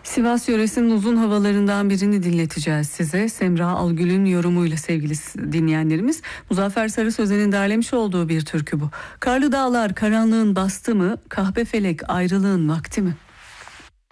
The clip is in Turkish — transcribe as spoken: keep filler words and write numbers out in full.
Sivas yöresinin uzun havalarından birini dinleteceğiz size. Semra Algül'ün yorumuyla sevgili dinleyenlerimiz. Muzaffer Sarı Sözen'in derlemiş olduğu bir türkü bu. Karlı dağlar karanlığın bastı mı, kahpe felek ayrılığın vakti mi?